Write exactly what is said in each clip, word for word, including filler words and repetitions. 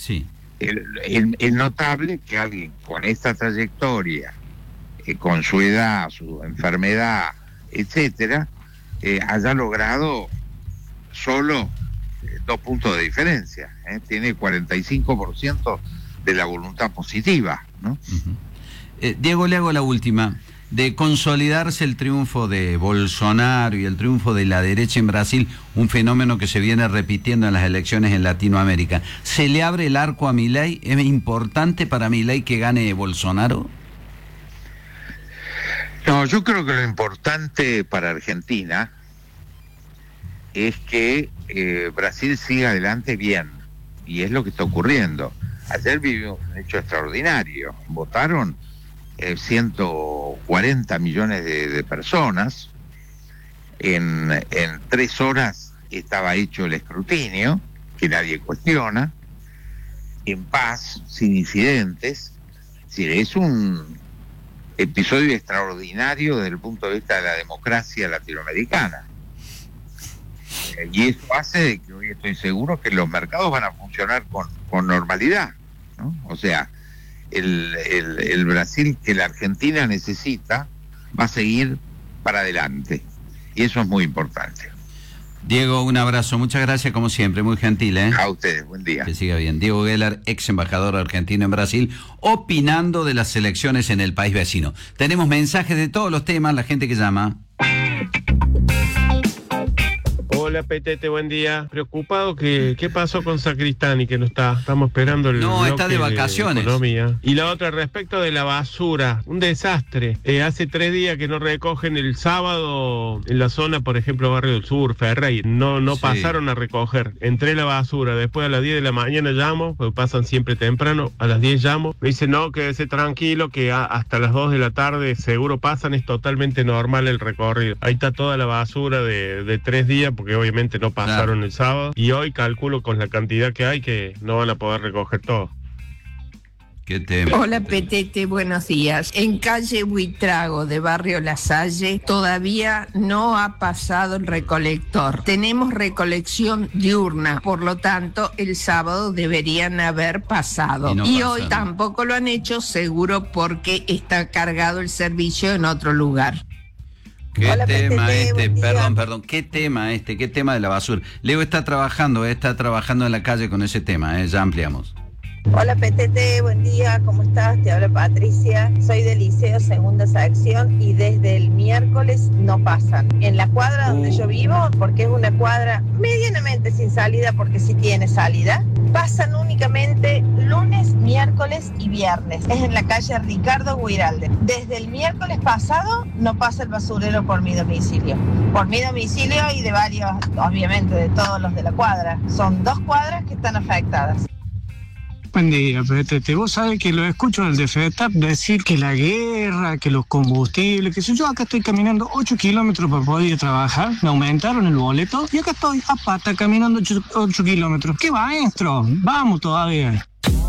Sí. Es notable que alguien con esta trayectoria, eh, con su edad, su enfermedad, etcétera, eh, haya logrado solo eh, dos puntos de diferencia. ¿eh? Tiene cuarenta y cinco por ciento de la voluntad positiva, ¿no? Uh-huh. eh, Diego, le hago la última. De consolidarse el triunfo de Bolsonaro y el triunfo de la derecha en Brasil, un fenómeno que se viene repitiendo en las elecciones en Latinoamérica, ¿se le abre el arco a Milei? ¿Es importante para Milei que gane Bolsonaro? No, yo creo que lo importante para Argentina es que eh, Brasil siga adelante bien, y es lo que está ocurriendo. Ayer vivimos un hecho extraordinario. Votaron eh, ciento cuarenta millones de, de personas. En, en tres horas estaba hecho el escrutinio, que nadie cuestiona, en paz, sin incidentes. Es decir, es un episodio extraordinario desde el punto de vista de la democracia latinoamericana. Eh, y eso hace de que hoy estoy seguro que los mercados van a funcionar con, con normalidad, ¿no? O sea, el, el, el Brasil que la Argentina necesita va a seguir para adelante. Y eso es muy importante. Diego, un abrazo. Muchas gracias, como siempre. Muy gentil, ¿eh? A ustedes, buen día. Que siga bien. Diego Geller, ex embajador argentino en Brasil, opinando de las elecciones en el país vecino. Tenemos mensajes de todos los temas, la gente que llama. Hola, Petete, buen día. Preocupado que qué pasó con Sacristani, que no está. Estamos esperando el No, está de bloque vacaciones. Economía. Y la otra, respecto de la basura, un desastre. Eh, hace tres días que no recogen el sábado en la zona, por ejemplo, Barrio del Sur, Ferrey. No, no Sí. pasaron a recoger. Entré la basura. Después a las diez de la mañana llamo, porque pasan siempre temprano. A las diez llamo. Me dicen, no, quédese tranquilo, que a, hasta las dos de la tarde seguro pasan. Es totalmente normal el recorrido. Ahí está toda la basura de, de tres días, porque obviamente no pasaron claro. el sábado, y hoy calculo con la cantidad que hay que no van a poder recoger todo. ¿Qué tema? Hola, Petete, buenos días. En calle Buitrago de Barrio La Salle todavía no ha pasado el recolector. Tenemos recolección diurna, por lo tanto el sábado deberían haber pasado. Y, no y hoy tampoco lo han hecho, seguro porque está cargado el servicio en otro lugar. ¿Qué Hola, tema P T T, este? buen día. Perdón, perdón. ¿Qué tema este? ¿Qué tema de la basura? Leo está trabajando, está trabajando en la calle con ese tema, ¿eh? Ya ampliamos. Hola, P T T, buen día, ¿cómo estás? Te habla Patricia, soy del Liceo Segunda Sección y desde el miércoles no pasan. En la cuadra donde uh. yo vivo, porque es una cuadra medianamente sin salida, porque sí tiene salida, pasan únicamente lunes, miércoles y viernes. Es en la calle Ricardo Guiralde. Desde el miércoles pasado no pasa el basurero por mi domicilio. Por mi domicilio y de varios, obviamente de todos los de la cuadra. Son dos cuadras que están afectadas. Buen día, Petete. Vos sabés que lo escucho al de FEDTAP decir que la guerra, que los combustibles, que si yo acá estoy caminando ocho kilómetros para poder ir a trabajar, me aumentaron el boleto y acá estoy a pata caminando ocho kilómetros. ¡Qué maestro! Vamos todavía.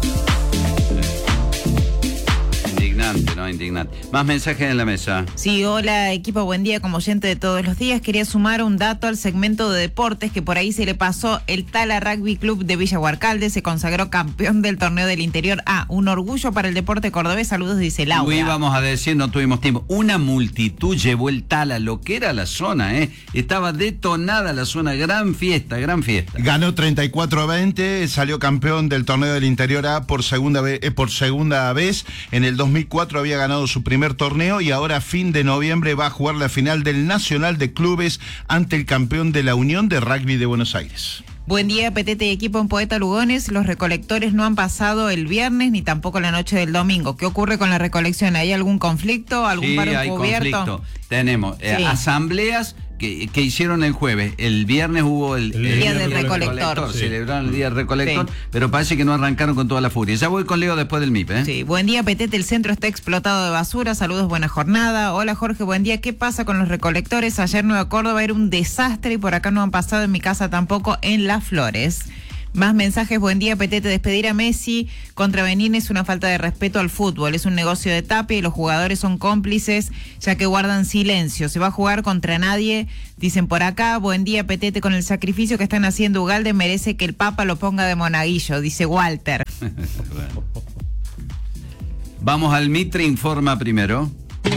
Indignante, ¿no? Indignante. Más mensajes en la mesa. Sí, hola equipo, buen día, como oyente de todos los días. Quería sumar un dato al segmento de deportes que por ahí se le pasó. El Tala Rugby Club de Villa Huarcalde se consagró campeón del torneo del interior A. Un orgullo para el deporte cordobés. Saludos, dice Laura. Lo íbamos a decir, no tuvimos tiempo. Una multitud llevó el Tala, lo que era la zona, ¿eh? Estaba detonada la zona, gran fiesta, gran fiesta. Ganó treinta y cuatro a veinte, salió campeón del torneo del interior A por segunda vez, eh, por segunda vez. En el dos mil cuatro había ganado su primer torneo y ahora a fin de noviembre va a jugar la final del Nacional de Clubes ante el campeón de la Unión de Rugby de Buenos Aires. Buen día, Petete y equipo en Poeta Lugones. Los recolectores no han pasado el viernes ni tampoco la noche del domingo. ¿Qué ocurre con la recolección? ¿Hay algún conflicto? ¿Algún sí, paro hay encubierto? Conflicto. Tenemos eh, sí. asambleas que, que hicieron el jueves. El viernes hubo el, el, el día del recolector. recolector. Sí. Celebraron el día del recolector, sí. pero parece que no arrancaron con toda la furia. Ya voy con Leo después del M I P, ¿eh? Sí, buen día, Petete. El centro está explotado de basura. Saludos, buena jornada. Hola, Jorge, buen día. ¿Qué pasa con los recolectores? Ayer Nueva Córdoba era un desastre y por acá no han pasado, en mi casa tampoco, en Las Flores. Más mensajes, buen día, Petete. Despedir a Messi contra Benín es una falta de respeto al fútbol. Es un negocio de Tapia y los jugadores son cómplices ya que guardan silencio. Se va a jugar contra nadie, dicen por acá. Buen día, Petete. Con el sacrificio que están haciendo Ugalde merece que el Papa lo ponga de monaguillo, dice Walter. Bueno. Vamos al Mitre Informa primero.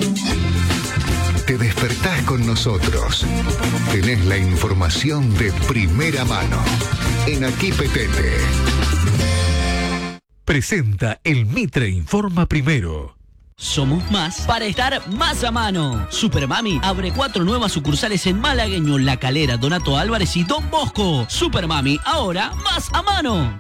Te despertás con nosotros. Tenés la información de primera mano. En Aquí Petete. Presenta el Mitre Informa primero. Somos más para estar más a mano. Supermami abre cuatro nuevas sucursales en Malagueño, La Calera, Donato Álvarez y Don Bosco. Supermami, ahora más a mano.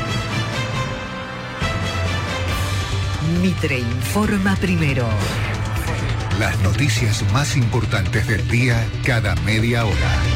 Mitre Informa primero. Las noticias más importantes del día cada media hora.